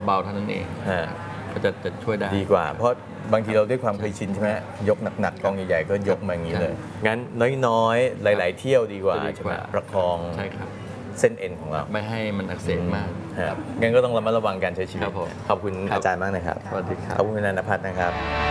เบาเท่านั้นเองก็จะช่วยได้ดีกว่าเพราะบางทีเราด้วยความเคยชินใช่ไหมยกหนักๆกองใหญ่ๆก็ยกมาอย่างนี้เลยงั้นน้อยๆหลายๆเที่ยวดีกว่าใช่ไหมประคองเส้นเอ็นของเราไม่ให้มันอักเสบมากงั้นก็ต้องระมัดระวังการใช้ชีวิตขอบคุณอาจารย์มากนะครับสวัสดีครับขอบคุณคุณนันทพัฒน์นะครับ